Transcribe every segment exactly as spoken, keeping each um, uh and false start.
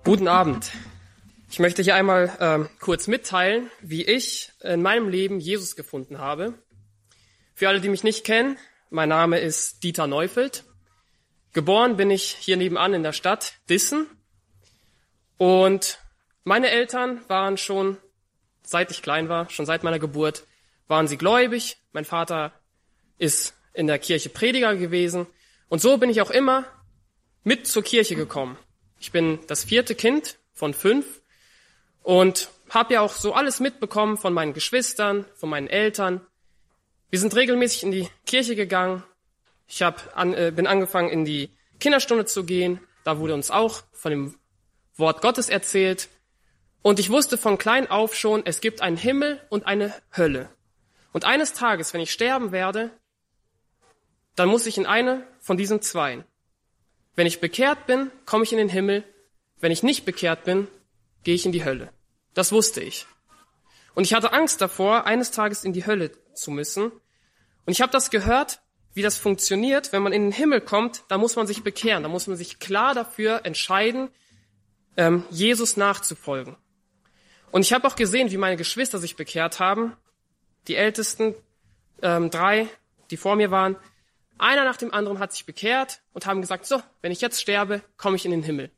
Guten Abend. Ich möchte hier einmal ähm, kurz mitteilen, wie ich in meinem Leben Jesus gefunden habe. Für alle, die mich nicht kennen, mein Name ist Dieter Neufeld. Geboren bin ich hier nebenan in der Stadt Dissen. Und meine Eltern waren schon, seit ich klein war, schon seit meiner Geburt, waren sie gläubig. Mein Vater ist in der Kirche Prediger gewesen. Und so bin ich auch immer mit zur Kirche gekommen. Ich bin das vierte Kind von fünf und habe ja auch so alles mitbekommen von meinen Geschwistern, von meinen Eltern. Wir sind regelmäßig in die Kirche gegangen. Ich hab an, äh, bin angefangen, in die Kinderstunde zu gehen. Da wurde uns auch von dem Wort Gottes erzählt. Und ich wusste von klein auf schon, es gibt einen Himmel und eine Hölle. Und eines Tages, wenn ich sterben werde, dann muss ich in eine von diesen zweien. Wenn ich bekehrt bin, komme ich in den Himmel. Wenn ich nicht bekehrt bin, gehe ich in die Hölle. Das wusste ich. Und ich hatte Angst davor, eines Tages in die Hölle zu müssen. Und ich habe das gehört, wie das funktioniert. Wenn man in den Himmel kommt, da muss man sich bekehren. Da muss man sich klar dafür entscheiden, ähm, Jesus nachzufolgen. Und ich habe auch gesehen, wie meine Geschwister sich bekehrt haben. Die ältesten ähm, drei, die vor mir waren, einer nach dem anderen hat sich bekehrt und haben gesagt, so, wenn ich jetzt sterbe, komme ich in den Himmel.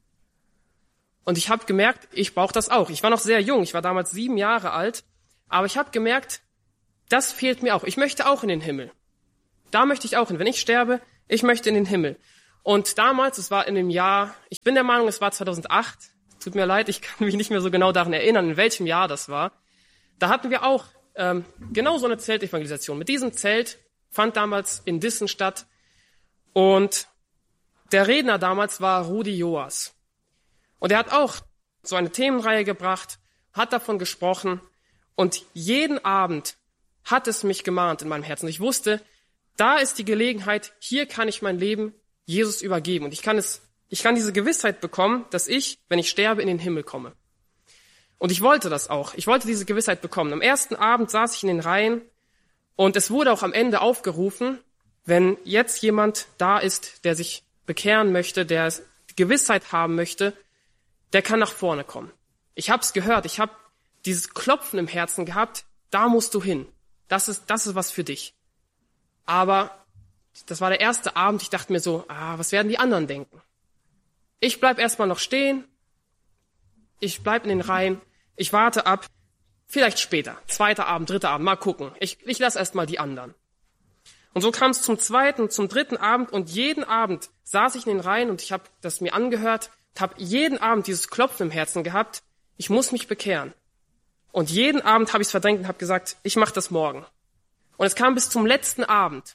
Und ich habe gemerkt, ich brauche das auch. Ich war noch sehr jung, ich war damals sieben Jahre alt, aber ich habe gemerkt, das fehlt mir auch. Ich möchte auch in den Himmel. Da möchte ich auch hin. Wenn ich sterbe, ich möchte in den Himmel. Und damals, es war in dem Jahr, ich bin der Meinung, es war zweitausendacht, tut mir leid, ich kann mich nicht mehr so genau daran erinnern, in welchem Jahr das war. Da hatten wir auch ähm, genau so eine Zeltevangelisation. Mit diesem Zelt fand damals in Dissen statt. Und der Redner damals war Rudi Joas. Und er hat auch so eine Themenreihe gebracht, hat davon gesprochen. Und jeden Abend hat es mich gemahnt in meinem Herzen. Ich wusste, da ist die Gelegenheit, hier kann ich mein Leben Jesus übergeben. Und ich kann es, ich kann diese Gewissheit bekommen, dass ich, wenn ich sterbe, in den Himmel komme. Und ich wollte das auch. Ich wollte diese Gewissheit bekommen. Am ersten Abend saß ich in den Reihen. Und es wurde auch am Ende aufgerufen, wenn jetzt jemand da ist, der sich bekehren möchte, der die Gewissheit haben möchte, der kann nach vorne kommen. Ich habe es gehört, ich habe dieses Klopfen im Herzen gehabt, da musst du hin. Das ist, das ist was für dich. Aber das war der erste Abend, ich dachte mir so, ah, was werden die anderen denken? Ich bleib erstmal noch stehen, ich bleib in den Reihen, ich warte ab. Vielleicht später, zweiter Abend, dritter Abend, mal gucken. Ich, ich lasse erst mal die anderen. Und so kam es zum zweiten, zum dritten Abend und jeden Abend saß ich in den Reihen und ich habe das mir angehört, habe jeden Abend dieses Klopfen im Herzen gehabt, ich muss mich bekehren. Und jeden Abend habe ich es verdrängt und habe gesagt, ich mache das morgen. Und es kam bis zum letzten Abend.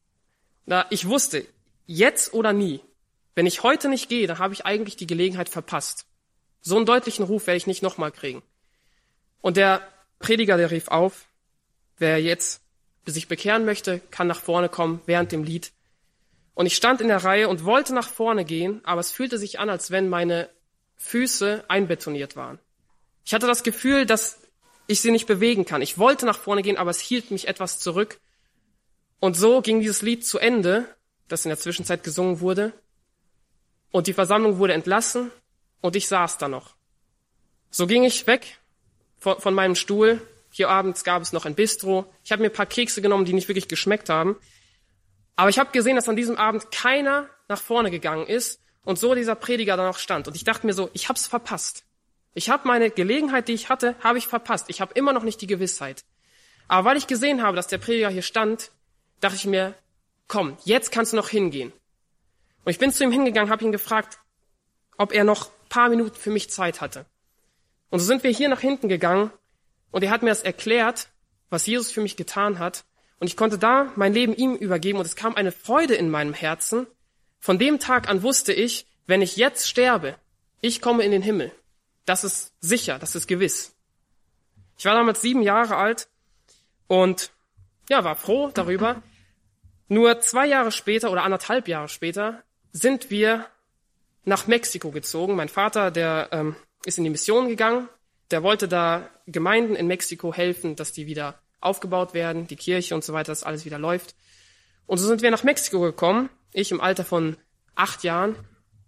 Da ich wusste, jetzt oder nie. Wenn ich heute nicht gehe, dann habe ich eigentlich die Gelegenheit verpasst. So einen deutlichen Ruf werde ich nicht nochmal kriegen. Und der Prediger, der rief auf, wer jetzt sich bekehren möchte, kann nach vorne kommen während dem Lied. Und ich stand in der Reihe und wollte nach vorne gehen, aber es fühlte sich an, als wenn meine Füße einbetoniert waren. Ich hatte das Gefühl, dass ich sie nicht bewegen kann. Ich wollte nach vorne gehen, aber es hielt mich etwas zurück. Und so ging dieses Lied zu Ende, das in der Zwischenzeit gesungen wurde. Und die Versammlung wurde entlassen und ich saß da noch. So ging ich weg von, von meinem Stuhl. Hier abends gab es noch ein Bistro. Ich habe mir ein paar Kekse genommen, die nicht wirklich geschmeckt haben. Aber ich habe gesehen, dass an diesem Abend keiner nach vorne gegangen ist und so dieser Prediger da noch stand. Und ich dachte mir so, ich hab's verpasst. Ich habe meine Gelegenheit, die ich hatte, habe ich verpasst. Ich habe immer noch nicht die Gewissheit. Aber weil ich gesehen habe, dass der Prediger hier stand, dachte ich mir, komm, jetzt kannst du noch hingehen. Und ich bin zu ihm hingegangen, habe ihn gefragt, ob er noch ein paar Minuten für mich Zeit hatte. Und so sind wir hier nach hinten gegangen und er hat mir das erklärt, was Jesus für mich getan hat. Und ich konnte da mein Leben ihm übergeben und es kam eine Freude in meinem Herzen. Von dem Tag an wusste ich, wenn ich jetzt sterbe, ich komme in den Himmel. Das ist sicher, das ist gewiss. Ich war damals sieben Jahre alt und ja, war froh darüber. Nur zwei Jahre später oder anderthalb Jahre später sind wir nach Mexiko gezogen. Mein Vater, der ähm, ist in die Mission gegangen. Der wollte da Gemeinden in Mexiko helfen, dass die wieder aufgebaut werden, die Kirche und so weiter, dass alles wieder läuft. Und so sind wir nach Mexiko gekommen, ich im Alter von acht Jahren.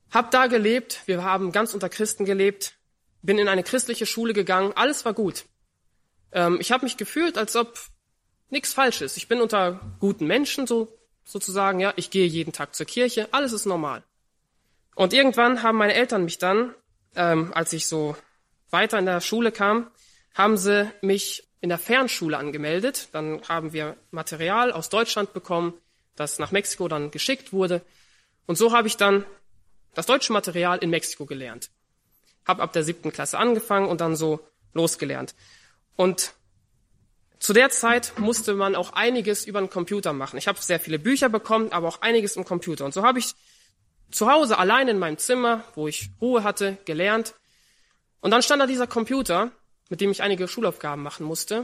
Hab da gelebt, wir haben ganz unter Christen gelebt, bin in eine christliche Schule gegangen, alles war gut. Ähm, ich habe mich gefühlt, als ob nichts falsch ist. Ich bin unter guten Menschen, so sozusagen, ja. Ich gehe jeden Tag zur Kirche, alles ist normal. Und irgendwann haben meine Eltern mich dann, ähm, als ich so weiter in der Schule kam, haben sie mich in der Fernschule angemeldet. Dann haben wir Material aus Deutschland bekommen, das nach Mexiko dann geschickt wurde. Und so habe ich dann das deutsche Material in Mexiko gelernt. Hab ab der siebten Klasse angefangen und dann so losgelernt. Und zu der Zeit musste man auch einiges über den Computer machen. Ich habe sehr viele Bücher bekommen, aber auch einiges im Computer. Und so habe ich zu Hause allein in meinem Zimmer, wo ich Ruhe hatte, gelernt. Und dann stand da dieser Computer, mit dem ich einige Schulaufgaben machen musste.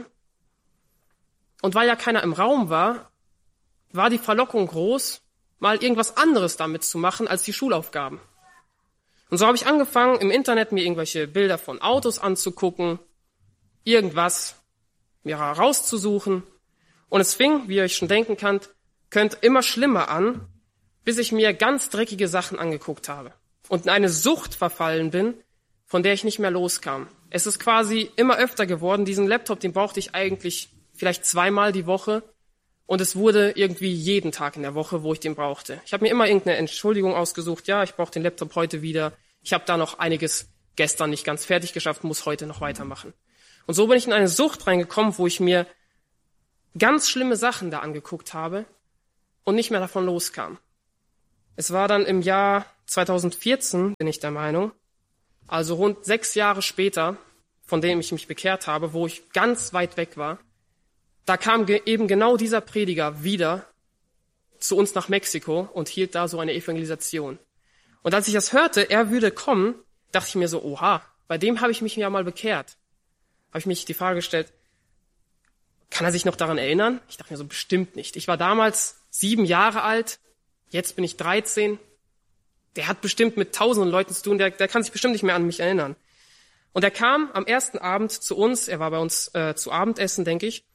Und weil ja keiner im Raum war, war die Verlockung groß, mal irgendwas anderes damit zu machen als die Schulaufgaben. Und so habe ich angefangen, im Internet mir irgendwelche Bilder von Autos anzugucken, irgendwas mir herauszusuchen. Und es fing, wie ihr euch schon denken könnt, könnt immer schlimmer an, bis ich mir ganz dreckige Sachen angeguckt habe und in eine Sucht verfallen bin, von der ich nicht mehr loskam. Es ist quasi immer öfter geworden. Diesen Laptop, den brauchte ich eigentlich vielleicht zweimal die Woche. Und es wurde irgendwie jeden Tag in der Woche, wo ich den brauchte. Ich habe mir immer irgendeine Entschuldigung ausgesucht. Ja, ich brauche den Laptop heute wieder. Ich habe da noch einiges gestern nicht ganz fertig geschafft, muss heute noch weitermachen. Und so bin ich in eine Sucht reingekommen, wo ich mir ganz schlimme Sachen da angeguckt habe und nicht mehr davon loskam. Es war dann im Jahr zweitausendvierzehn, bin ich der Meinung, also rund sechs Jahre später, von dem ich mich bekehrt habe, wo ich ganz weit weg war. Da kam ge- eben genau dieser Prediger wieder zu uns nach Mexiko und hielt da so eine Evangelisation. Und als ich das hörte, er würde kommen, dachte ich mir so, oha, bei dem habe ich mich ja mal bekehrt. Habe ich mich die Frage gestellt, kann er sich noch daran erinnern? Ich dachte mir so, bestimmt nicht. Ich war damals sieben Jahre alt, jetzt bin ich dreizehn. Der hat bestimmt mit tausenden Leuten zu tun, der, der kann sich bestimmt nicht mehr an mich erinnern. Und er kam am ersten Abend zu uns, er war bei uns äh, zu Abendessen, denke ich.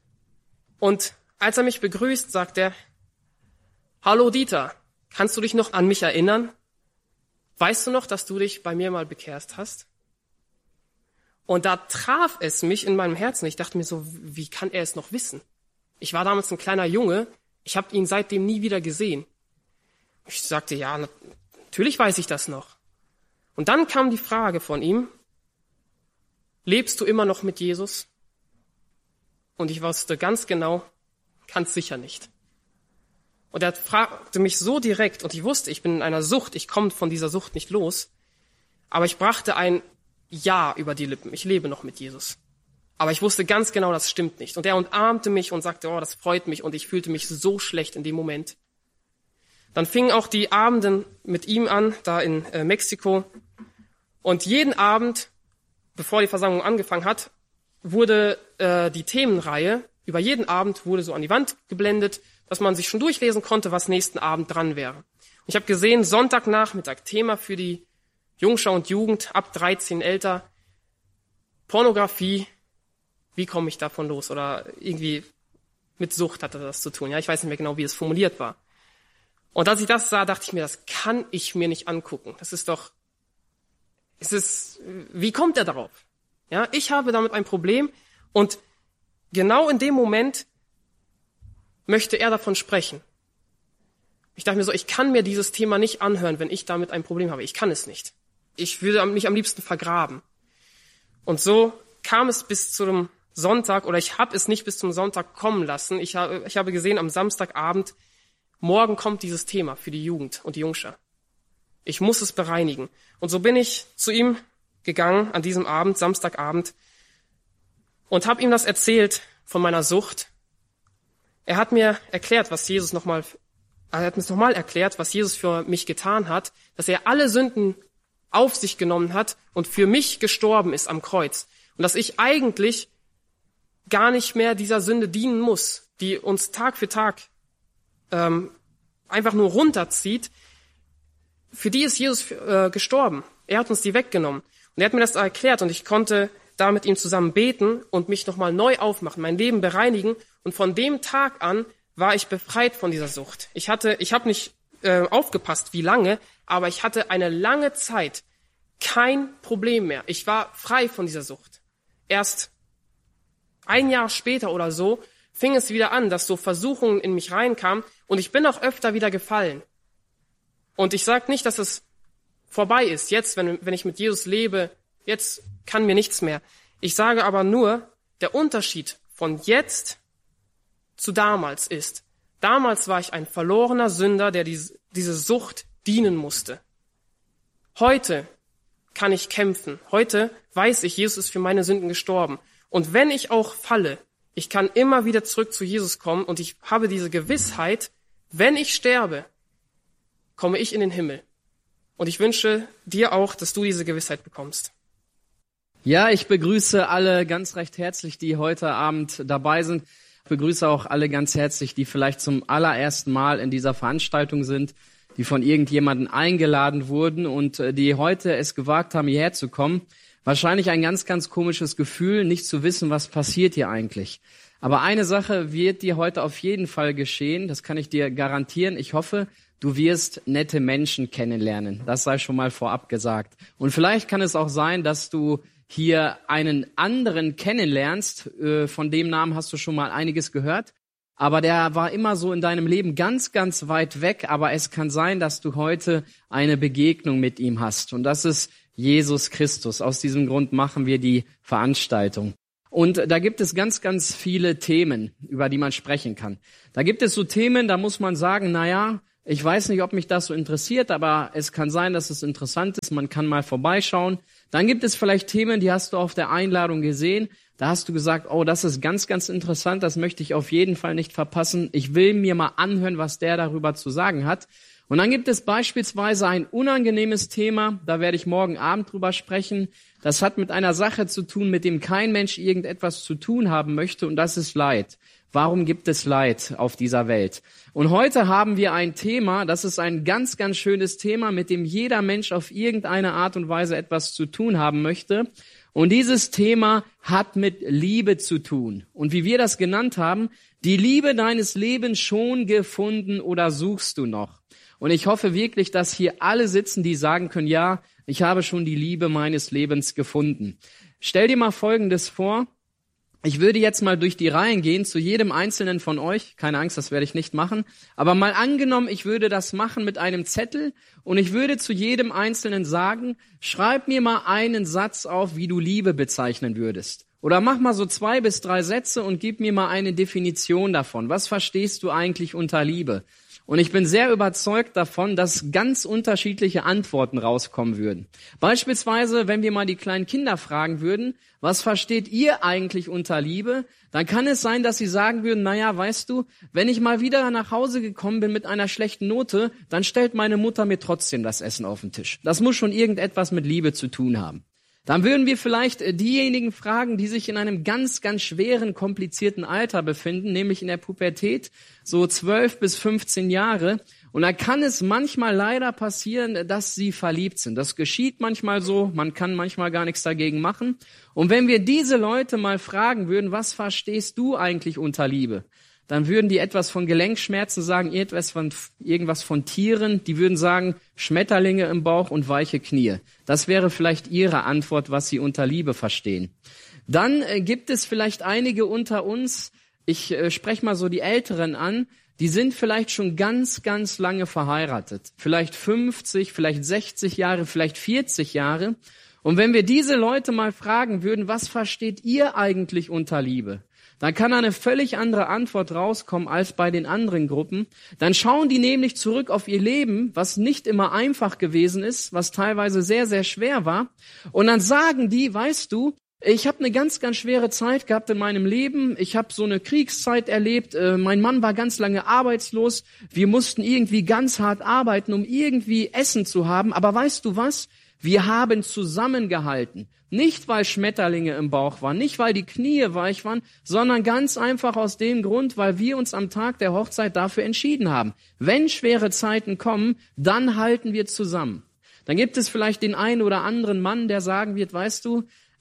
Und als er mich begrüßt, sagt er, hallo Dieter, kannst du dich noch an mich erinnern? Weißt du noch, dass du dich bei mir mal bekehrt hast? Und da traf es mich in meinem Herzen. Ich dachte mir so, wie kann er es noch wissen? Ich war damals ein kleiner Junge, ich habe ihn seitdem nie wieder gesehen. Ich sagte, ja, natürlich weiß ich das noch. Und dann kam die Frage von ihm, lebst du immer noch mit Jesus? Und ich wusste ganz genau, ganz sicher nicht. Und er fragte mich so direkt, und ich wusste, ich bin in einer Sucht, ich komme von dieser Sucht nicht los, aber ich brachte ein Ja über die Lippen, ich lebe noch mit Jesus. Aber ich wusste ganz genau, das stimmt nicht. Und er umarmte mich und sagte, oh, das freut mich, und ich fühlte mich so schlecht in dem Moment. Dann fingen auch die Abenden mit ihm an, da in äh, Mexiko. Und jeden Abend, bevor die Versammlung angefangen hat, wurde äh, die Themenreihe, über jeden Abend wurde so an die Wand geblendet, dass man sich schon durchlesen konnte, was nächsten Abend dran wäre. Und ich habe gesehen, Sonntagnachmittag, Thema für die Jungschau und Jugend, ab dreizehn älter, Pornografie, wie komme ich davon los? Oder irgendwie mit Sucht hatte das zu tun. Ja, ich weiß nicht mehr genau, wie es formuliert war. Und als ich das sah, dachte ich mir, das kann ich mir nicht angucken. Das ist doch, es ist, wie kommt er darauf? Ja, ich habe damit ein Problem, und genau in dem Moment möchte er davon sprechen. Ich dachte mir so, ich kann mir dieses Thema nicht anhören, wenn ich damit ein Problem habe. Ich kann es nicht. Ich würde mich am liebsten vergraben. Und so kam es bis zum Sonntag, oder ich habe es nicht bis zum Sonntag kommen lassen. Ich habe, ich habe gesehen, am Samstagabend, morgen kommt dieses Thema für die Jugend und die Jungschar. Ich muss es bereinigen. Und so bin ich zu ihm gegangen an diesem Abend, Samstagabend, und habe ihm das erzählt von meiner Sucht. Er hat mir erklärt, was Jesus nochmal, er hat mir nochmal erklärt, was Jesus für mich getan hat, dass er alle Sünden auf sich genommen hat und für mich gestorben ist am Kreuz. Und dass ich eigentlich gar nicht mehr dieser Sünde dienen muss, die uns Tag für Tag ähm, einfach nur runterzieht. Für die ist Jesus äh, gestorben. Er hat uns die weggenommen. Und er hat mir das erklärt, und ich konnte da mit ihm zusammen beten und mich nochmal neu aufmachen, mein Leben bereinigen. Und von dem Tag an war ich befreit von dieser Sucht. Ich hatte, ich habe nicht äh, aufgepasst, wie lange, aber ich hatte eine lange Zeit kein Problem mehr. Ich war frei von dieser Sucht. Erst ein Jahr später oder so fing es wieder an, dass so Versuchungen in mich reinkamen und ich bin auch öfter wieder gefallen. Und ich sage nicht, dass es vorbei ist. Jetzt, wenn, wenn ich mit Jesus lebe, jetzt kann mir nichts mehr. Ich sage aber nur, der Unterschied von jetzt zu damals ist, damals war ich ein verlorener Sünder, der diese, diese Sucht dienen musste. Heute kann ich kämpfen. Heute weiß ich, Jesus ist für meine Sünden gestorben. Und wenn ich auch falle, ich kann immer wieder zurück zu Jesus kommen und ich habe diese Gewissheit, wenn ich sterbe, komme ich in den Himmel. Und ich wünsche dir auch, dass du diese Gewissheit bekommst. Ja, ich begrüße alle ganz recht herzlich, die heute Abend dabei sind. Ich begrüße auch alle ganz herzlich, die vielleicht zum allerersten Mal in dieser Veranstaltung sind, die von irgendjemandem eingeladen wurden und die heute es gewagt haben, hierher zu kommen. Wahrscheinlich ein ganz, ganz komisches Gefühl, nicht zu wissen, was passiert hier eigentlich. Aber eine Sache wird dir heute auf jeden Fall geschehen, das kann ich dir garantieren. Ich hoffe, du wirst nette Menschen kennenlernen. Das sei schon mal vorab gesagt. Und vielleicht kann es auch sein, dass du hier einen anderen kennenlernst. Von dem Namen hast du schon mal einiges gehört. Aber der war immer so in deinem Leben ganz, ganz weit weg. Aber es kann sein, dass du heute eine Begegnung mit ihm hast. Und das ist Jesus Christus. Aus diesem Grund machen wir die Veranstaltung. Und da gibt es ganz, ganz viele Themen, über die man sprechen kann. Da gibt es so Themen, da muss man sagen, na ja, ich weiß nicht, ob mich das so interessiert, aber es kann sein, dass es interessant ist. Man kann mal vorbeischauen. Dann gibt es vielleicht Themen, die hast du auf der Einladung gesehen. Da hast du gesagt, oh, das ist ganz, ganz interessant. Das möchte ich auf jeden Fall nicht verpassen. Ich will mir mal anhören, was der darüber zu sagen hat. Und dann gibt es beispielsweise ein unangenehmes Thema. Da werde ich morgen Abend drüber sprechen. Das hat mit einer Sache zu tun, mit dem kein Mensch irgendetwas zu tun haben möchte. Und das ist Leid. Warum gibt es Leid auf dieser Welt? Und heute haben wir ein Thema, das ist ein ganz, ganz schönes Thema, mit dem jeder Mensch auf irgendeine Art und Weise etwas zu tun haben möchte. Und dieses Thema hat mit Liebe zu tun. Und wie wir das genannt haben, die Liebe deines Lebens schon gefunden oder suchst du noch? Und ich hoffe wirklich, dass hier alle sitzen, die sagen können, ja, ich habe schon die Liebe meines Lebens gefunden. Stell dir mal Folgendes vor. Ich würde jetzt mal durch die Reihen gehen zu jedem Einzelnen von euch. Keine Angst, das werde ich nicht machen. Aber mal angenommen, ich würde das machen mit einem Zettel und ich würde zu jedem Einzelnen sagen, schreib mir mal einen Satz auf, wie du Liebe bezeichnen würdest. Oder mach mal so zwei bis drei Sätze und gib mir mal eine Definition davon. Was verstehst du eigentlich unter Liebe? Und ich bin sehr überzeugt davon, dass ganz unterschiedliche Antworten rauskommen würden. Beispielsweise, wenn wir mal die kleinen Kinder fragen würden, was versteht ihr eigentlich unter Liebe? Dann kann es sein, dass sie sagen würden, naja, weißt du, wenn ich mal wieder nach Hause gekommen bin mit einer schlechten Note, dann stellt meine Mutter mir trotzdem das Essen auf den Tisch. Das muss schon irgendetwas mit Liebe zu tun haben. Dann würden wir vielleicht diejenigen fragen, die sich in einem ganz, ganz schweren, komplizierten Alter befinden, nämlich in der Pubertät, so zwölf bis fünfzehn Jahre. Und da kann es manchmal leider passieren, dass sie verliebt sind. Das geschieht manchmal so, man kann manchmal gar nichts dagegen machen. Und wenn wir diese Leute mal fragen würden, was verstehst du eigentlich unter Liebe? Dann würden die etwas von Gelenkschmerzen sagen, irgendwas von, irgendwas von Tieren. Die würden sagen, Schmetterlinge im Bauch und weiche Knie. Das wäre vielleicht ihre Antwort, was sie unter Liebe verstehen. Dann äh, gibt es vielleicht einige unter uns, ich äh, spreche mal so die Älteren an, die sind vielleicht schon ganz, ganz lange verheiratet. Vielleicht fünfzig, vielleicht sechzig Jahre, vielleicht vierzig Jahre. Und wenn wir diese Leute mal fragen würden, was versteht ihr eigentlich unter Liebe? Dann kann eine völlig andere Antwort rauskommen als bei den anderen Gruppen. Dann schauen die nämlich zurück auf ihr Leben, was nicht immer einfach gewesen ist, was teilweise sehr, sehr schwer war. Und dann sagen die, weißt du, ich habe eine ganz, ganz schwere Zeit gehabt in meinem Leben. Ich habe so eine Kriegszeit erlebt. Äh, mein Mann war ganz lange arbeitslos. Wir mussten irgendwie ganz hart arbeiten, um irgendwie Essen zu haben. Aber weißt du was? Wir haben zusammengehalten. Nicht, weil Schmetterlinge im Bauch waren, nicht, weil die Knie weich waren, sondern ganz einfach aus dem Grund, weil wir uns am Tag der Hochzeit dafür entschieden haben. Wenn schwere Zeiten kommen, dann halten wir zusammen. Dann gibt es vielleicht den einen oder anderen Mann, der sagen wird, weißt du,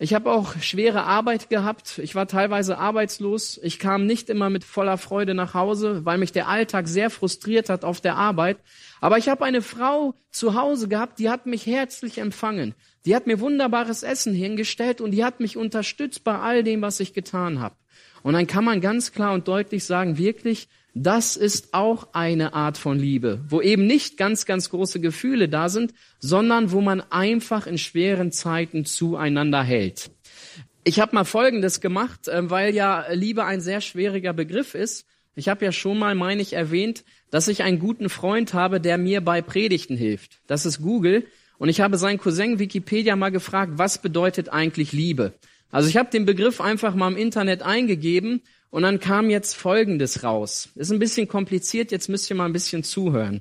Ich habe auch schwere Arbeit gehabt. Ich war teilweise arbeitslos. Ich kam nicht immer mit voller Freude nach Hause, weil mich der Alltag sehr frustriert hat auf der Arbeit. Aber ich habe eine Frau zu Hause gehabt, die hat mich herzlich empfangen. Die hat mir wunderbares Essen hingestellt und die hat mich unterstützt bei all dem, was ich getan habe. Und dann kann man ganz klar und deutlich sagen, wirklich, das ist auch eine Art von Liebe, wo eben nicht ganz, ganz große Gefühle da sind, sondern wo man einfach in schweren Zeiten zueinander hält. Ich habe mal Folgendes gemacht, weil ja Liebe ein sehr schwieriger Begriff ist. Ich habe ja schon mal, meine ich, erwähnt, dass ich einen guten Freund habe, der mir bei Predigten hilft. Das ist Google. Und ich habe seinen Cousin Wikipedia mal gefragt, was bedeutet eigentlich Liebe? Also ich habe den Begriff einfach mal im Internet eingegeben und dann kam jetzt Folgendes raus. Ist ein bisschen kompliziert, jetzt müsst ihr mal ein bisschen zuhören.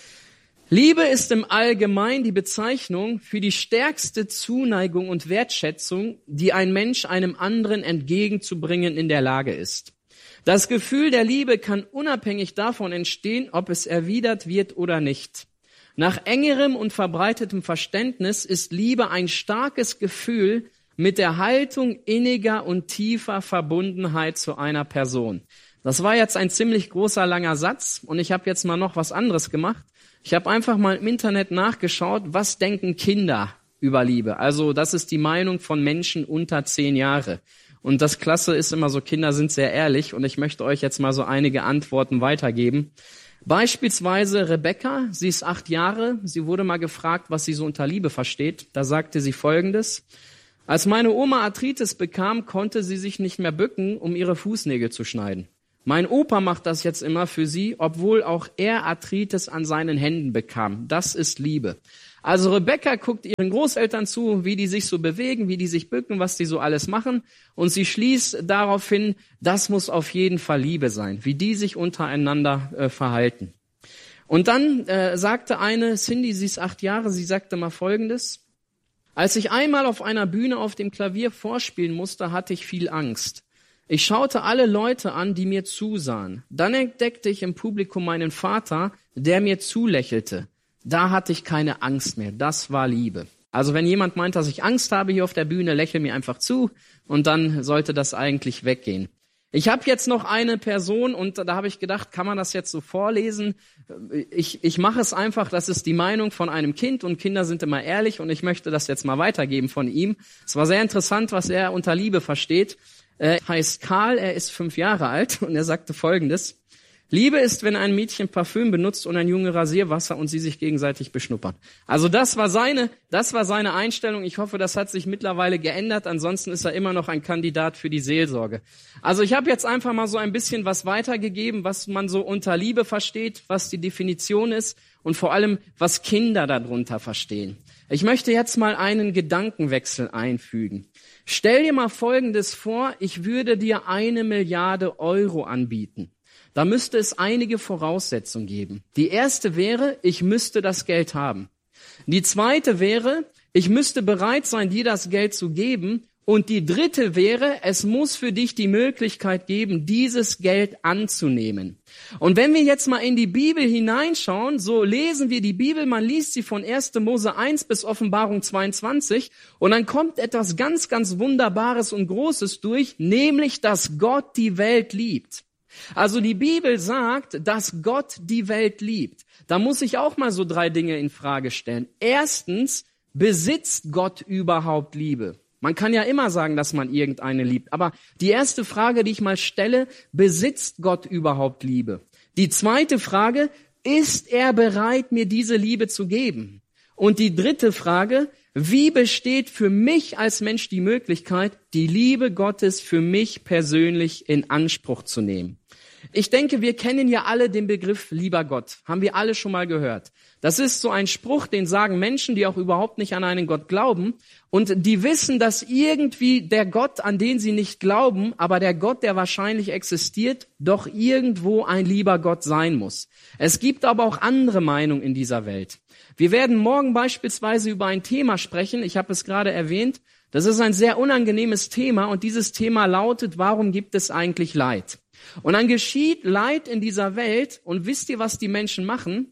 Liebe ist im Allgemeinen die Bezeichnung für die stärkste Zuneigung und Wertschätzung, die ein Mensch einem anderen entgegenzubringen in der Lage ist. Das Gefühl der Liebe kann unabhängig davon entstehen, ob es erwidert wird oder nicht. Nach engerem und verbreitetem Verständnis ist Liebe ein starkes Gefühl mit der Haltung inniger und tiefer Verbundenheit zu einer Person. Das war jetzt ein ziemlich großer, langer Satz und ich habe jetzt mal noch was anderes gemacht. Ich habe einfach mal im Internet nachgeschaut, was denken Kinder über Liebe. Also das ist die Meinung von Menschen unter zehn Jahre. Und das Klasse ist immer so, Kinder sind sehr ehrlich und ich möchte euch jetzt mal so einige Antworten weitergeben. Beispielsweise Rebecca, sie ist acht Jahre, sie wurde mal gefragt, was sie so unter Liebe versteht. Da sagte sie Folgendes: Als meine Oma Arthritis bekam, konnte sie sich nicht mehr bücken, um ihre Fußnägel zu schneiden. Mein Opa macht das jetzt immer für sie, obwohl auch er Arthritis an seinen Händen bekam. Das ist Liebe. Also Rebecca guckt ihren Großeltern zu, wie die sich so bewegen, wie die sich bücken, was die so alles machen. Und sie schließt darauf hin, das muss auf jeden Fall Liebe sein, wie die sich untereinander äh, verhalten. Und dann äh, sagte eine, Cindy, sie ist acht Jahre, sie sagte mal Folgendes: Als ich einmal auf einer Bühne auf dem Klavier vorspielen musste, hatte ich viel Angst. Ich schaute alle Leute an, die mir zusahen. Dann entdeckte ich im Publikum meinen Vater, der mir zulächelte. Da hatte ich keine Angst mehr. Das war Liebe. Also wenn jemand meint, dass ich Angst habe hier auf der Bühne, lächel mir einfach zu und dann sollte das eigentlich weggehen. Ich habe jetzt noch eine Person und da habe ich gedacht, kann man das jetzt so vorlesen? Ich, ich mache es einfach, das ist die Meinung von einem Kind und Kinder sind immer ehrlich und ich möchte das jetzt mal weitergeben von ihm. Es war sehr interessant, was er unter Liebe versteht. Er heißt Karl, er ist fünf Jahre alt und er sagte Folgendes: Liebe ist, wenn ein Mädchen Parfüm benutzt und ein Junge Rasierwasser und sie sich gegenseitig beschnuppern. Also das war seine, das war seine Einstellung. Ich hoffe, das hat sich mittlerweile geändert. Ansonsten ist er immer noch ein Kandidat für die Seelsorge. Also ich habe jetzt einfach mal so ein bisschen was weitergegeben, was man so unter Liebe versteht, was die Definition ist und vor allem, was Kinder darunter verstehen. Ich möchte jetzt mal einen Gedankenwechsel einfügen. Stell dir mal Folgendes vor: Ich würde dir eine Milliarde Euro anbieten. Da müsste es einige Voraussetzungen geben. Die erste wäre, ich müsste das Geld haben. Die zweite wäre, ich müsste bereit sein, dir das Geld zu geben. Und die dritte wäre, es muss für dich die Möglichkeit geben, dieses Geld anzunehmen. Und wenn wir jetzt mal in die Bibel hineinschauen, so lesen wir die Bibel, man liest sie von erster Mose eins bis Offenbarung zweiundzwanzig und dann kommt etwas ganz, ganz Wunderbares und Großes durch, nämlich, dass Gott die Welt liebt. Also die Bibel sagt, dass Gott die Welt liebt. Da muss ich auch mal so drei Dinge in Frage stellen. Erstens, besitzt Gott überhaupt Liebe? Man kann ja immer sagen, dass man irgendeine liebt. Aber die erste Frage, die ich mal stelle, besitzt Gott überhaupt Liebe? Die zweite Frage, ist er bereit, mir diese Liebe zu geben? Und die dritte Frage, wie besteht für mich als Mensch die Möglichkeit, die Liebe Gottes für mich persönlich in Anspruch zu nehmen? Ich denke, wir kennen ja alle den Begriff lieber Gott. Haben wir alle schon mal gehört. Das ist so ein Spruch, den sagen Menschen, die auch überhaupt nicht an einen Gott glauben. Und die wissen, dass irgendwie der Gott, an den sie nicht glauben, aber der Gott, der wahrscheinlich existiert, doch irgendwo ein lieber Gott sein muss. Es gibt aber auch andere Meinungen in dieser Welt. Wir werden morgen beispielsweise über ein Thema sprechen. Ich habe es gerade erwähnt. Das ist ein sehr unangenehmes Thema und dieses Thema lautet, warum gibt es eigentlich Leid? Und dann geschieht Leid in dieser Welt und wisst ihr, was die Menschen machen?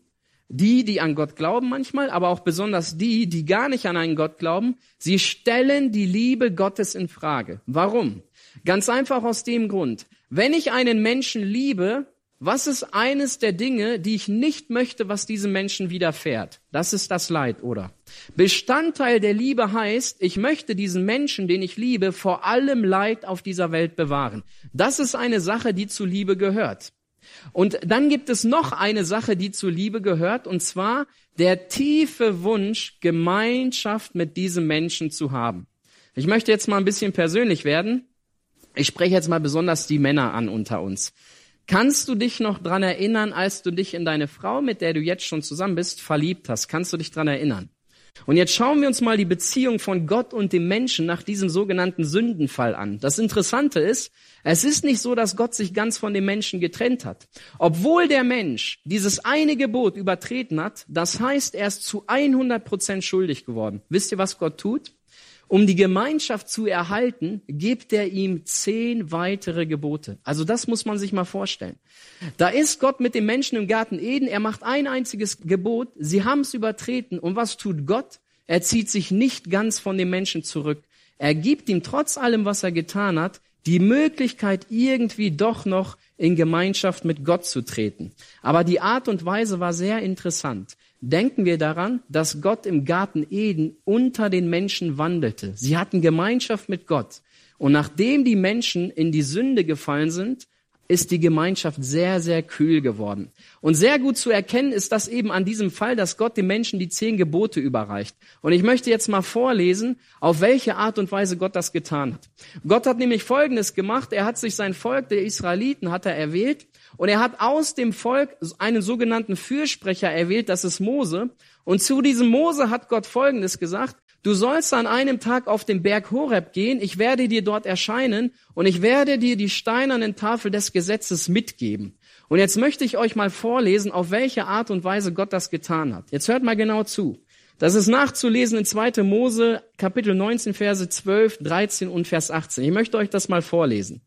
die, die an Gott glauben manchmal, aber auch besonders die, die gar nicht an einen Gott glauben, sie stellen die Liebe Gottes in Frage. Warum? Ganz einfach aus dem Grund, wenn ich einen Menschen liebe, was ist eines der Dinge, die ich nicht möchte, was diesem Menschen widerfährt? Das ist das Leid, oder? Bestandteil der Liebe heißt, ich möchte diesen Menschen, den ich liebe, vor allem Leid auf dieser Welt bewahren. Das ist eine Sache, die zur Liebe gehört. Und dann gibt es noch eine Sache, die zur Liebe gehört, und zwar der tiefe Wunsch, Gemeinschaft mit diesem Menschen zu haben. Ich möchte jetzt mal ein bisschen persönlich werden. Ich spreche jetzt mal besonders die Männer an unter uns. Kannst du dich noch dran erinnern, als du dich in deine Frau, mit der du jetzt schon zusammen bist, verliebt hast? Kannst du dich dran erinnern? Und jetzt schauen wir uns mal die Beziehung von Gott und dem Menschen nach diesem sogenannten Sündenfall an. Das Interessante ist, es ist nicht so, dass Gott sich ganz von dem Menschen getrennt hat. Obwohl der Mensch dieses eine Gebot übertreten hat, das heißt, er ist zu hundert Prozent schuldig geworden. Wisst ihr, was Gott tut? Um die Gemeinschaft zu erhalten, gibt er ihm zehn weitere Gebote. Also das muss man sich mal vorstellen. Da ist Gott mit dem Menschen im Garten Eden, er macht ein einziges Gebot, sie haben es übertreten. Und was tut Gott? Er zieht sich nicht ganz von dem Menschen zurück. Er gibt ihm trotz allem, was er getan hat, die Möglichkeit, irgendwie doch noch in Gemeinschaft mit Gott zu treten. Aber die Art und Weise war sehr interessant. Denken wir daran, dass Gott im Garten Eden unter den Menschen wandelte. Sie hatten Gemeinschaft mit Gott. Und nachdem die Menschen in die Sünde gefallen sind, ist die Gemeinschaft sehr, sehr kühl geworden. Und sehr gut zu erkennen ist das eben an diesem Fall, dass Gott dem Menschen die zehn Gebote überreicht. Und ich möchte jetzt mal vorlesen, auf welche Art und Weise Gott das getan hat. Gott hat nämlich Folgendes gemacht. Er hat sich sein Volk, der Israeliten, hat er erwählt. Und er hat aus dem Volk einen sogenannten Fürsprecher erwählt, das ist Mose. Und zu diesem Mose hat Gott Folgendes gesagt: Du sollst an einem Tag auf den Berg Horeb gehen, ich werde dir dort erscheinen und ich werde dir die steinernen Tafel des Gesetzes mitgeben. Und jetzt möchte ich euch mal vorlesen, auf welche Art und Weise Gott das getan hat. Jetzt hört mal genau zu. Das ist nachzulesen in zweiter Mose, Kapitel neunzehn, Verse zwölf, dreizehn und Vers achtzehn. Ich möchte euch das mal vorlesen.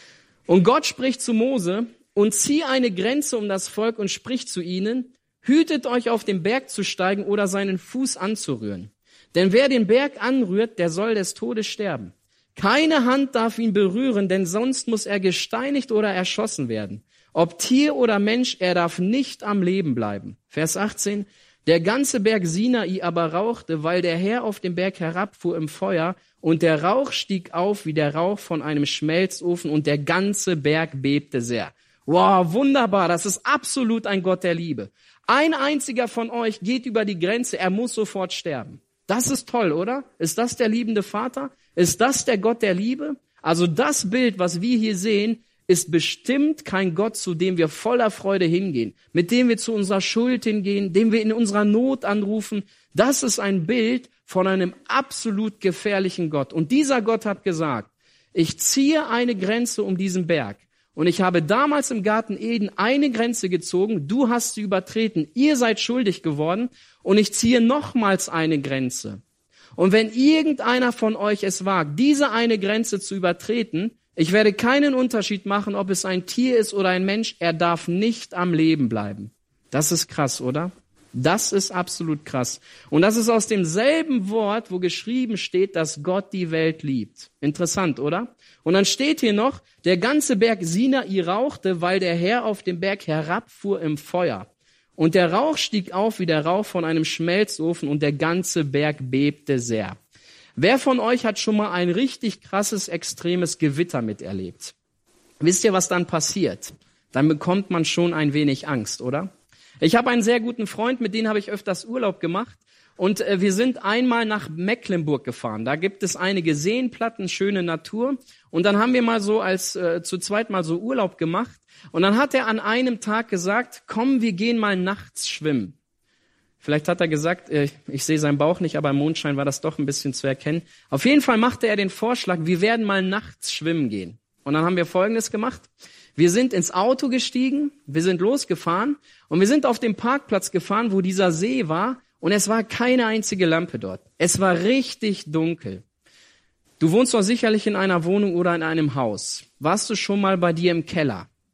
Und Gott spricht zu Mose: Und zieh eine Grenze um das Volk und sprich zu ihnen: Hütet euch, auf den Berg zu steigen oder seinen Fuß anzurühren. Denn wer den Berg anrührt, der soll des Todes sterben. Keine Hand darf ihn berühren, denn sonst muss er gesteinigt oder erschossen werden. Ob Tier oder Mensch, er darf nicht am Leben bleiben. Vers achtzehn. Der ganze Berg Sinai aber rauchte, weil der Herr auf den Berg herabfuhr im Feuer, und der Rauch stieg auf wie der Rauch von einem Schmelzofen, und der ganze Berg bebte sehr. Wow, wunderbar, das ist absolut ein Gott der Liebe. Ein einziger von euch geht über die Grenze, er muss sofort sterben. Das ist toll, oder? Ist das der liebende Vater? Ist das der Gott der Liebe? Also das Bild, was wir hier sehen, ist bestimmt kein Gott, zu dem wir voller Freude hingehen, mit dem wir zu unserer Schuld hingehen, dem wir in unserer Not anrufen. Das ist ein Bild von einem absolut gefährlichen Gott. Und dieser Gott hat gesagt: Ich ziehe eine Grenze um diesen Berg. Und ich habe damals im Garten Eden eine Grenze gezogen, du hast sie übertreten, ihr seid schuldig geworden, und ich ziehe nochmals eine Grenze. Und wenn irgendeiner von euch es wagt, diese eine Grenze zu übertreten, ich werde keinen Unterschied machen, ob es ein Tier ist oder ein Mensch, er darf nicht am Leben bleiben. Das ist krass, oder? Das ist absolut krass. Und das ist aus demselben Wort, wo geschrieben steht, dass Gott die Welt liebt. Interessant, oder? Und dann steht hier noch: Der ganze Berg Sinai rauchte, weil der Herr auf den Berg herabfuhr im Feuer. Und der Rauch stieg auf wie der Rauch von einem Schmelzofen, und der ganze Berg bebte sehr. Wer von euch hat schon mal ein richtig krasses, extremes Gewitter miterlebt? Wisst ihr, was dann passiert? Dann bekommt man schon ein wenig Angst, oder? Ich habe einen sehr guten Freund, mit dem habe ich öfters Urlaub gemacht. Und äh, wir sind einmal nach Mecklenburg gefahren. Da gibt es einige Seenplatten, schöne Natur. Und dann haben wir mal so als äh, zu zweit mal so Urlaub gemacht. Und dann hat er an einem Tag gesagt: Komm, wir gehen mal nachts schwimmen. Vielleicht hat er gesagt, äh, ich sehe seinen Bauch nicht, aber im Mondschein war das doch ein bisschen zu erkennen. Auf jeden Fall machte er den Vorschlag: Wir werden mal nachts schwimmen gehen. Und dann haben wir Folgendes gemacht. Wir sind ins Auto gestiegen, wir sind losgefahren und wir sind auf dem Parkplatz gefahren, wo dieser See war. Und es war keine einzige Lampe dort. Es war richtig dunkel. Du wohnst doch sicherlich in einer Wohnung oder in einem Haus. Warst du schon mal bei dir im Keller?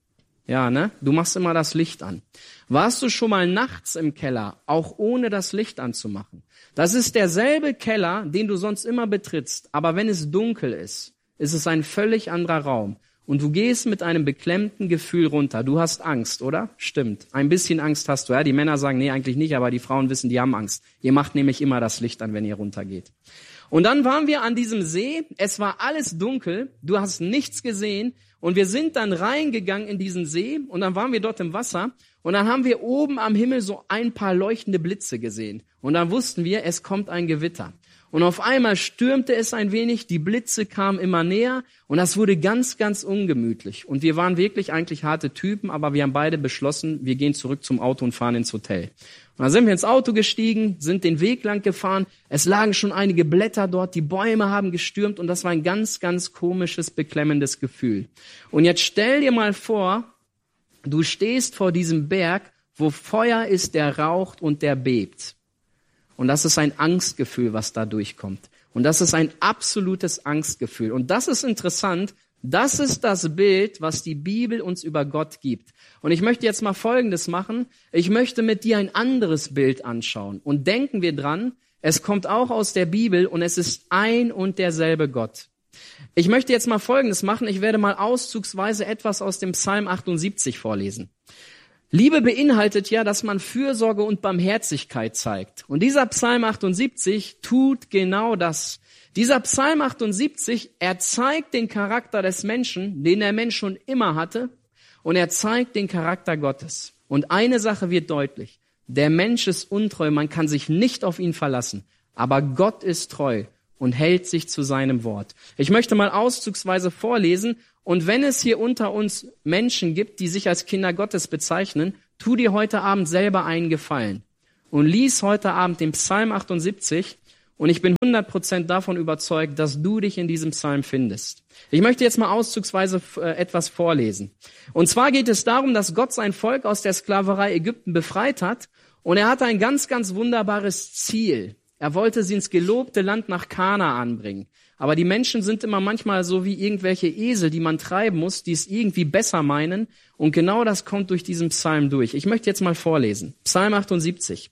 Ja, ne? Du machst immer das Licht an. Warst du schon mal nachts im Keller, auch ohne das Licht anzumachen? Das ist derselbe Keller, den du sonst immer betrittst, aber wenn es dunkel ist, ist es ein völlig anderer Raum. Und du gehst mit einem beklemmten Gefühl runter. Du hast Angst, oder? Stimmt. Ein bisschen Angst hast du. Ja, die Männer sagen, nee, eigentlich nicht, aber die Frauen wissen, die haben Angst. Ihr macht nämlich immer das Licht an, wenn ihr runtergeht. Und dann waren wir an diesem See. Es war alles dunkel. Du hast nichts gesehen. Und wir sind dann reingegangen in diesen See. Und dann waren wir dort im Wasser. Und dann haben wir oben am Himmel so ein paar leuchtende Blitze gesehen. Und dann wussten wir, es kommt ein Gewitter. Und auf einmal stürmte es ein wenig, die Blitze kamen immer näher und das wurde ganz, ganz ungemütlich. Und wir waren wirklich eigentlich harte Typen, aber wir haben beide beschlossen, wir gehen zurück zum Auto und fahren ins Hotel. Und dann sind wir ins Auto gestiegen, sind den Weg lang gefahren, es lagen schon einige Blätter dort, die Bäume haben gestürmt und das war ein ganz, ganz komisches, beklemmendes Gefühl. Und jetzt stell dir mal vor, du stehst vor diesem Berg, wo Feuer ist, der raucht und der bebt. Und das ist ein Angstgefühl, was da durchkommt. Und das ist ein absolutes Angstgefühl. Und das ist interessant. Das ist das Bild, was die Bibel uns über Gott gibt. Und ich möchte jetzt mal Folgendes machen. Ich möchte mit dir ein anderes Bild anschauen. Und denken wir dran, es kommt auch aus der Bibel und es ist ein und derselbe Gott. Ich möchte jetzt mal Folgendes machen. Ich werde mal auszugsweise etwas aus dem Psalm achtundsiebzig vorlesen. Liebe beinhaltet ja, dass man Fürsorge und Barmherzigkeit zeigt. Und dieser Psalm achtundsiebzig tut genau das. Dieser Psalm achtundsiebzig, er zeigt den Charakter des Menschen, den der Mensch schon immer hatte, und er zeigt den Charakter Gottes. Und eine Sache wird deutlich. Der Mensch ist untreu, man kann sich nicht auf ihn verlassen. Aber Gott ist treu und hält sich zu seinem Wort. Ich möchte mal auszugsweise vorlesen. Und wenn es hier unter uns Menschen gibt, die sich als Kinder Gottes bezeichnen, tu dir heute Abend selber einen Gefallen und lies heute Abend den Psalm achtundsiebzig und ich bin hundert Prozent davon überzeugt, dass du dich in diesem Psalm findest. Ich möchte jetzt mal auszugsweise äh, etwas vorlesen. Und zwar geht es darum, dass Gott sein Volk aus der Sklaverei Ägypten befreit hat und er hatte ein ganz, ganz wunderbares Ziel. Er wollte sie ins gelobte Land nach Kanaan bringen. Aber die Menschen sind immer manchmal so wie irgendwelche Esel, die man treiben muss, die es irgendwie besser meinen. Und genau das kommt durch diesen Psalm durch. Ich möchte jetzt mal vorlesen. Psalm achtundsiebzig.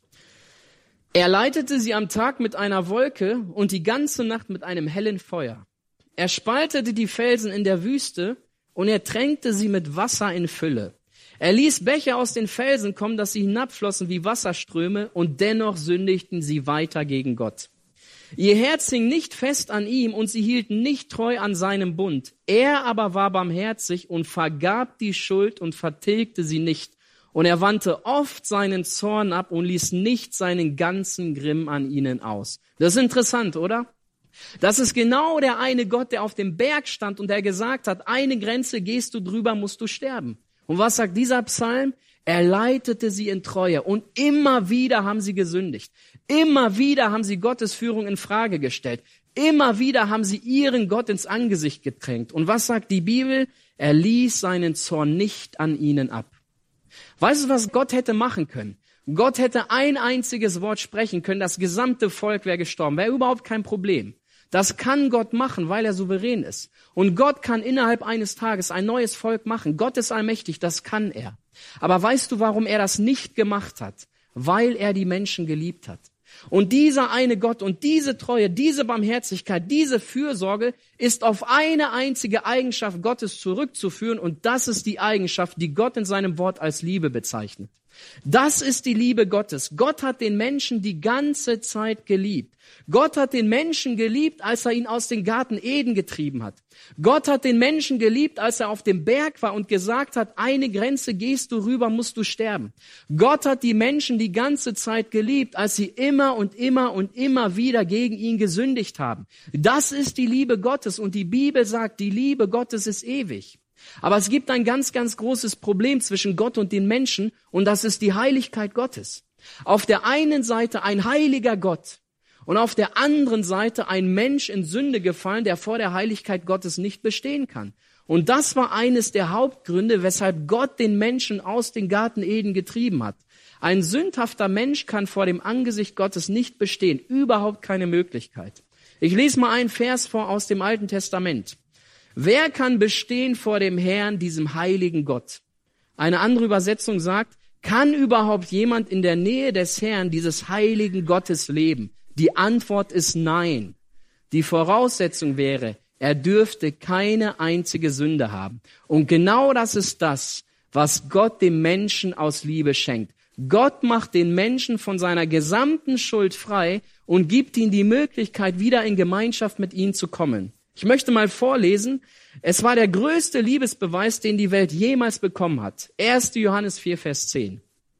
Er leitete sie am Tag mit einer Wolke und die ganze Nacht mit einem hellen Feuer. Er spaltete die Felsen in der Wüste und er tränkte sie mit Wasser in Fülle. Er ließ Bäche aus den Felsen kommen, dass sie hinabflossen wie Wasserströme und dennoch sündigten sie weiter gegen Gott. Ihr Herz hing nicht fest an ihm und sie hielten nicht treu an seinem Bund. Er aber war barmherzig und vergab die Schuld und vertilgte sie nicht. Und er wandte oft seinen Zorn ab und ließ nicht seinen ganzen Grimm an ihnen aus. Das ist interessant, oder? Das ist genau der eine Gott, der auf dem Berg stand und der gesagt hat, eine Grenze gehst du drüber, musst du sterben. Und was sagt dieser Psalm? Er leitete sie in Treue und immer wieder haben sie gesündigt. Immer wieder haben sie Gottes Führung in Frage gestellt. Immer wieder haben sie ihren Gott ins Angesicht getränkt. Und was sagt die Bibel? Er ließ seinen Zorn nicht an ihnen ab. Weißt du, was Gott hätte machen können? Gott hätte ein einziges Wort sprechen können, das gesamte Volk wäre gestorben. Wäre überhaupt kein Problem. Das kann Gott machen, weil er souverän ist. Und Gott kann innerhalb eines Tages ein neues Volk machen. Gott ist allmächtig, das kann er. Aber weißt du, warum er das nicht gemacht hat? Weil er die Menschen geliebt hat. Und dieser eine Gott und diese Treue, diese Barmherzigkeit, diese Fürsorge ist auf eine einzige Eigenschaft Gottes zurückzuführen. Und das ist die Eigenschaft, die Gott in seinem Wort als Liebe bezeichnet. Das ist die Liebe Gottes. Gott hat den Menschen die ganze Zeit geliebt. Gott hat den Menschen geliebt, als er ihn aus dem Garten Eden getrieben hat. Gott hat den Menschen geliebt, als er auf dem Berg war und gesagt hat, eine Grenze gehst du rüber, musst du sterben. Gott hat die Menschen die ganze Zeit geliebt, als sie immer und immer und immer wieder gegen ihn gesündigt haben. Das ist die Liebe Gottes und die Bibel sagt, die Liebe Gottes ist ewig. Aber es gibt ein ganz, ganz großes Problem zwischen Gott und den Menschen und das ist die Heiligkeit Gottes. Auf der einen Seite ein heiliger Gott und auf der anderen Seite ein Mensch in Sünde gefallen, der vor der Heiligkeit Gottes nicht bestehen kann. Und das war eines der Hauptgründe, weshalb Gott den Menschen aus dem Garten Eden getrieben hat. Ein sündhafter Mensch kann vor dem Angesicht Gottes nicht bestehen, überhaupt keine Möglichkeit. Ich lese mal einen Vers vor aus dem Alten Testament. Wer kann bestehen vor dem Herrn, diesem heiligen Gott? Eine andere Übersetzung sagt, kann überhaupt jemand in der Nähe des Herrn, dieses heiligen Gottes, leben? Die Antwort ist nein. Die Voraussetzung wäre, er dürfte keine einzige Sünde haben. Und genau das ist das, was Gott dem Menschen aus Liebe schenkt. Gott macht den Menschen von seiner gesamten Schuld frei und gibt ihm die Möglichkeit, wieder in Gemeinschaft mit ihm zu kommen. Ich möchte mal vorlesen. Es war der größte Liebesbeweis, den die Welt jemals bekommen hat. erster Johannes vier, Vers zehn.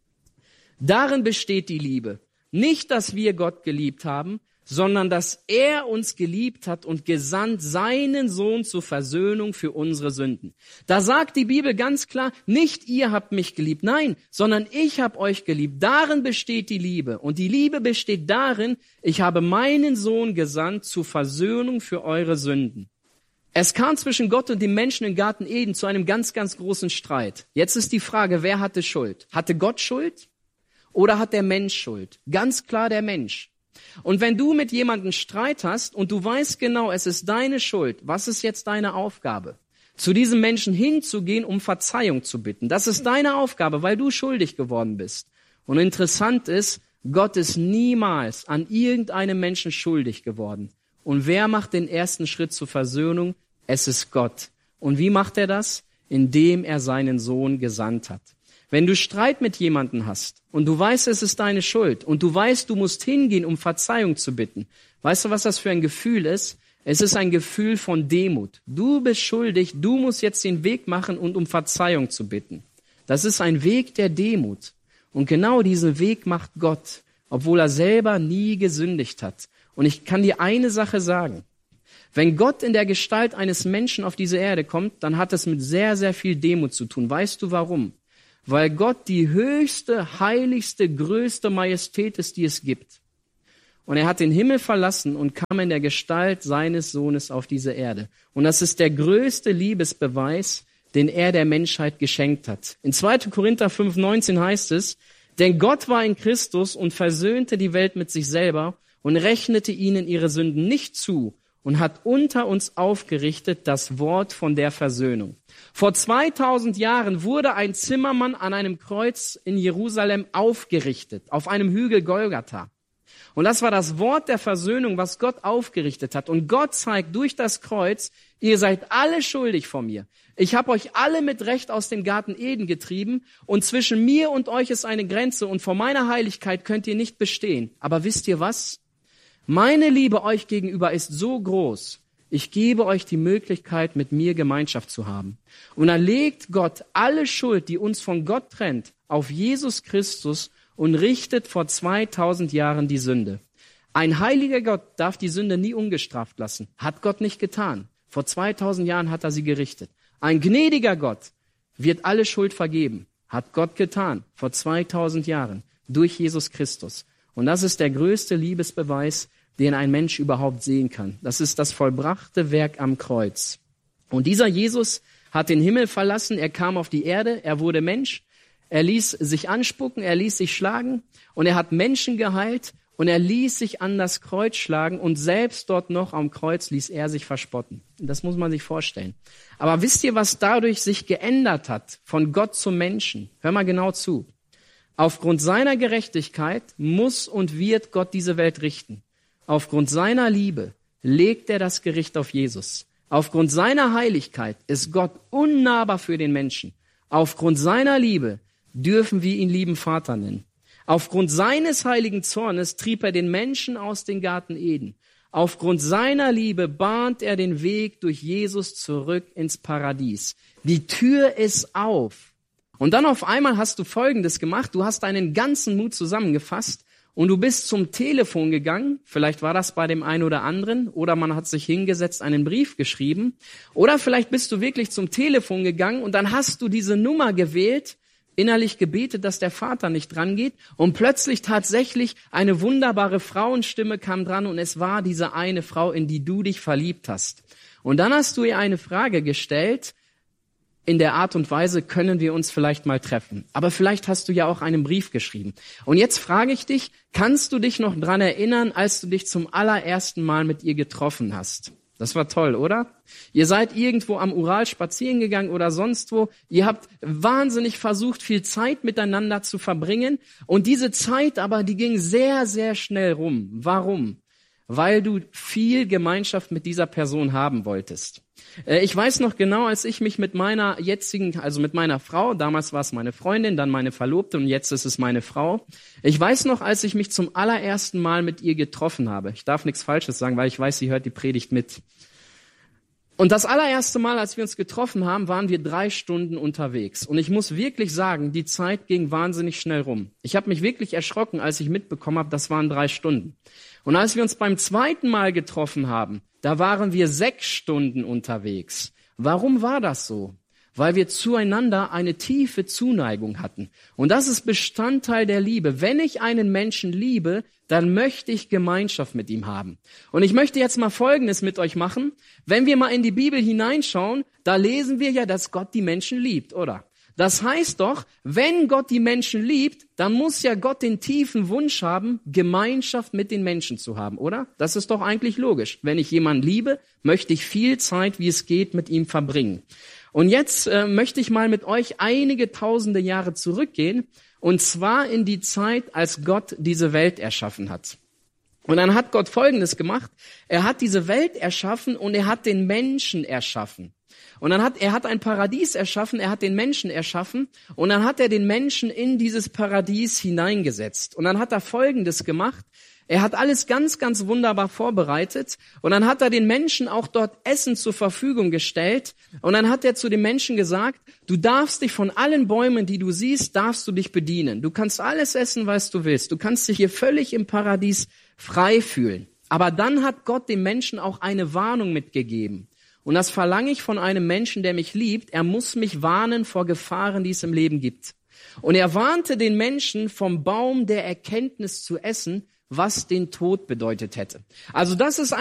Darin besteht die Liebe. Nicht, dass wir Gott geliebt haben, sondern dass er uns geliebt hat und gesandt seinen Sohn zur Versöhnung für unsere Sünden. Da sagt die Bibel ganz klar, nicht ihr habt mich geliebt, nein, sondern ich habe euch geliebt. Darin besteht die Liebe. Und die Liebe besteht darin, ich habe meinen Sohn gesandt zur Versöhnung für eure Sünden. Es kam zwischen Gott und dem Menschen im Garten Eden zu einem ganz, ganz großen Streit. Jetzt ist die Frage, wer hatte Schuld? Hatte Gott Schuld oder hat der Mensch Schuld? Ganz klar der Mensch. Und wenn du mit jemandem Streit hast und du weißt genau, es ist deine Schuld, was ist jetzt deine Aufgabe? Zu diesem Menschen hinzugehen, um Verzeihung zu bitten. Das ist deine Aufgabe, weil du schuldig geworden bist. Und interessant ist, Gott ist niemals an irgendeinem Menschen schuldig geworden. Und wer macht den ersten Schritt zur Versöhnung? Es ist Gott. Und wie macht er das? Indem er seinen Sohn gesandt hat. Wenn du Streit mit jemandem hast und du weißt, es ist deine Schuld und du weißt, du musst hingehen, um Verzeihung zu bitten, weißt du, was das für ein Gefühl ist? Es ist ein Gefühl von Demut. Du bist schuldig, du musst jetzt den Weg machen und um Verzeihung zu bitten. Das ist ein Weg der Demut. Und genau diesen Weg macht Gott, obwohl er selber nie gesündigt hat. Und ich kann dir eine Sache sagen. Wenn Gott in der Gestalt eines Menschen auf diese Erde kommt, dann hat es mit sehr, sehr viel Demut zu tun. Weißt du warum? Weil Gott die höchste, heiligste, größte Majestät ist, die es gibt. Und er hat den Himmel verlassen und kam in der Gestalt seines Sohnes auf diese Erde. Und das ist der größte Liebesbeweis, den er der Menschheit geschenkt hat. In zweiter Korinther fünf, neunzehn heißt es, denn Gott war in Christus und versöhnte die Welt mit sich selber und rechnete ihnen ihre Sünden nicht zu und hat unter uns aufgerichtet das Wort von der Versöhnung. Vor zweitausend Jahren wurde ein Zimmermann an einem Kreuz in Jerusalem aufgerichtet, auf einem Hügel Golgatha. Und das war das Wort der Versöhnung, was Gott aufgerichtet hat. Und Gott zeigt durch das Kreuz, ihr seid alle schuldig vor mir. Ich habe euch alle mit Recht aus dem Garten Eden getrieben und zwischen mir und euch ist eine Grenze und vor meiner Heiligkeit könnt ihr nicht bestehen. Aber wisst ihr was? Meine Liebe euch gegenüber ist so groß, ich gebe euch die Möglichkeit, mit mir Gemeinschaft zu haben. Und dann legt Gott alle Schuld, die uns von Gott trennt, auf Jesus Christus und richtet vor zweitausend Jahren die Sünde. Ein heiliger Gott darf die Sünde nie ungestraft lassen. Hat Gott nicht getan. Vor zweitausend Jahren hat er sie gerichtet. Ein gnädiger Gott wird alle Schuld vergeben. Hat Gott getan. Vor zweitausend Jahren. Durch Jesus Christus. Und das ist der größte Liebesbeweis, den ein Mensch überhaupt sehen kann. Das ist das vollbrachte Werk am Kreuz. Und dieser Jesus hat den Himmel verlassen, er kam auf die Erde, er wurde Mensch, er ließ sich anspucken, er ließ sich schlagen und er hat Menschen geheilt und er ließ sich an das Kreuz schlagen und selbst dort noch am Kreuz ließ er sich verspotten. Das muss man sich vorstellen. Aber wisst ihr, was dadurch sich geändert hat, von Gott zum Menschen? Hör mal genau zu. Aufgrund seiner Gerechtigkeit muss und wird Gott diese Welt richten. Aufgrund seiner Liebe legt er das Gericht auf Jesus. Aufgrund seiner Heiligkeit ist Gott unnahbar für den Menschen. Aufgrund seiner Liebe dürfen wir ihn lieben Vater nennen. Aufgrund seines heiligen Zornes trieb er den Menschen aus dem Garten Eden. Aufgrund seiner Liebe bahnt er den Weg durch Jesus zurück ins Paradies. Die Tür ist auf. Und dann auf einmal hast du Folgendes gemacht. Du hast deinen ganzen Mut zusammengefasst und du bist zum Telefon gegangen. Vielleicht war das bei dem einen oder anderen. Oder man hat sich hingesetzt, einen Brief geschrieben. Oder vielleicht bist du wirklich zum Telefon gegangen und dann hast du diese Nummer gewählt, innerlich gebetet, dass der Vater nicht dran geht. Und plötzlich tatsächlich eine wunderbare Frauenstimme kam dran und es war diese eine Frau, in die du dich verliebt hast. Und dann hast du ihr eine Frage gestellt, in der Art und Weise, können wir uns vielleicht mal treffen. Aber vielleicht hast du ja auch einen Brief geschrieben. Und jetzt frage ich dich, kannst du dich noch dran erinnern, als du dich zum allerersten Mal mit ihr getroffen hast? Das war toll, oder? Ihr seid irgendwo am Ural spazieren gegangen oder sonst wo. Ihr habt wahnsinnig versucht, viel Zeit miteinander zu verbringen. Und diese Zeit aber, die ging sehr, sehr schnell rum. Warum? Weil du viel Gemeinschaft mit dieser Person haben wolltest. Ich weiß noch genau, als ich mich mit meiner jetzigen, also mit meiner Frau, damals war es meine Freundin, dann meine Verlobte und jetzt ist es meine Frau. Ich weiß noch, als ich mich zum allerersten Mal mit ihr getroffen habe. Ich darf nichts Falsches sagen, weil ich weiß, sie hört die Predigt mit. Und das allererste Mal, als wir uns getroffen haben, waren wir drei Stunden unterwegs. Und ich muss wirklich sagen, die Zeit ging wahnsinnig schnell rum. Ich habe mich wirklich erschrocken, als ich mitbekommen habe, das waren drei Stunden. Und als wir uns beim zweiten Mal getroffen haben, da waren wir sechs Stunden unterwegs. Warum war das so? Weil wir zueinander eine tiefe Zuneigung hatten. Und das ist Bestandteil der Liebe. Wenn ich einen Menschen liebe, dann möchte ich Gemeinschaft mit ihm haben. Und ich möchte jetzt mal Folgendes mit euch machen. Wenn wir mal in die Bibel hineinschauen, da lesen wir ja, dass Gott die Menschen liebt, oder? Das heißt doch, wenn Gott die Menschen liebt, dann muss ja Gott den tiefen Wunsch haben, Gemeinschaft mit den Menschen zu haben, oder? Das ist doch eigentlich logisch. Wenn ich jemanden liebe, möchte ich viel Zeit, wie es geht, mit ihm verbringen. Und jetzt äh, möchte ich mal mit euch einige tausende Jahre zurückgehen, und zwar in die Zeit, als Gott diese Welt erschaffen hat. Und dann hat Gott Folgendes gemacht. Er hat diese Welt erschaffen und er hat den Menschen erschaffen. Und dann hat er hat ein Paradies erschaffen, er hat den Menschen erschaffen und dann hat er den Menschen in dieses Paradies hineingesetzt. Und dann hat er Folgendes gemacht. Er hat alles ganz, ganz wunderbar vorbereitet und dann hat er den Menschen auch dort Essen zur Verfügung gestellt und dann hat er zu den Menschen gesagt, du darfst dich von allen Bäumen, die du siehst, darfst du dich bedienen. Du kannst alles essen, was du willst. Du kannst dich hier völlig im Paradies frei fühlen. Aber dann hat Gott dem Menschen auch eine Warnung mitgegeben. Und das verlange ich von einem Menschen, der mich liebt. Er muss mich warnen vor Gefahren, die es im Leben gibt. Und er warnte den Menschen vom Baum der Erkenntnis zu essen, was den Tod bedeutet hätte. Also das ist